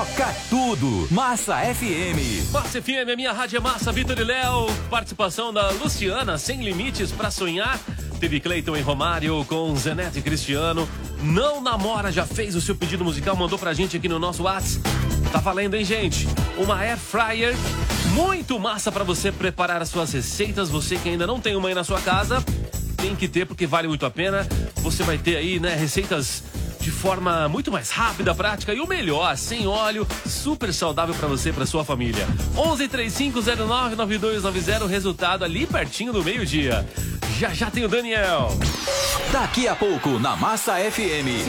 Toca tudo. Massa FM. Massa FM, a minha rádio é Massa, Vitor e Léo. Participação da Luciana, Sem Limites pra Sonhar. Teve Cleiton e Romário com Zenete e Cristiano. Não namora, já fez o seu pedido musical, mandou pra gente aqui no nosso WhatsApp. Tá valendo, hein, gente? Uma Air Fryer muito massa pra você preparar as suas receitas. Você que ainda não tem uma aí na sua casa, tem que ter porque vale muito a pena. Você vai ter aí, né, receitas de forma muito mais rápida, prática e o melhor, sem óleo, super saudável pra você e pra sua família. 1135099290, resultado ali pertinho do meio-dia. Já tem o Daniel. Daqui a pouco na Massa FM.